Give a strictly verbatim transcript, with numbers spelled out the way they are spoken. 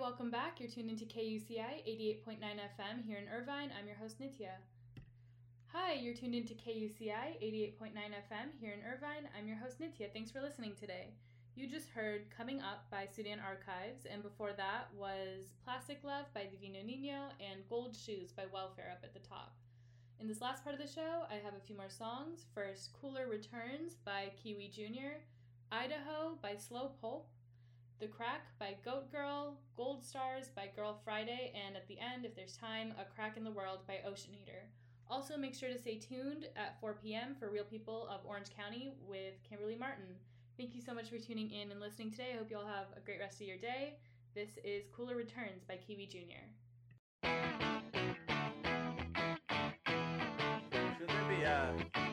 welcome back. You're tuned into K U C I eighty-eight point nine F M here in Irvine. I'm your host, Nitya. Hi, you're tuned into K U C I eighty-eight point nine F M here in Irvine. I'm your host, Nitya. Thanks for listening today. You just heard Coming Up by Sudan Archives, and before that was Plastic Love by Divino Nino and Gold Shoes by Welfare up at the top. In this last part of the show, I have a few more songs. First, Cooler Returns by Kiwi Junior, Idaho by Slow Pulp, The Crack by Goat Girl, Gold Stars by Girl Friday, and at the end, if there's time, A Crack in the World by Ocean Eater. Also, make sure to stay tuned at four p.m. for Real People of Orange County with Kimberly Martin. Thank you so much for tuning in and listening today. I hope you all have a great rest of your day. This is Cooler Returns by Kiwi Junior Should there be a